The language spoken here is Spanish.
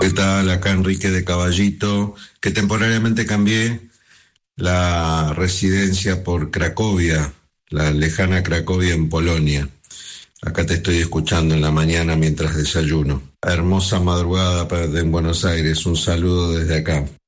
¿Qué tal? Acá Enrique de Caballito, que temporariamente cambié la residencia por Cracovia, la lejana Cracovia en Polonia. Acá te estoy escuchando en la mañana mientras desayuno. Hermosa madrugada en Buenos Aires, un saludo desde acá.